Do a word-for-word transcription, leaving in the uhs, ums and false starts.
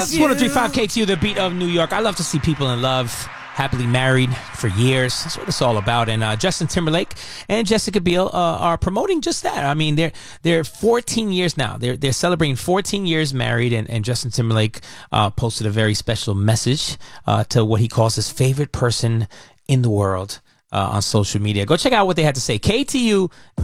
This is one oh three point five K T U, the beat of New York. I love to see people in love, happily married for years. That's what it's all about. And uh, Justin Timberlake and Jessica Biel uh, are promoting just that. I mean, they're they're fourteen years now. They're they're celebrating fourteen years married, and, and Justin Timberlake uh, posted a very special message uh, to what he calls his favorite person in the world uh, on social media. Go check out what they had to say. K T U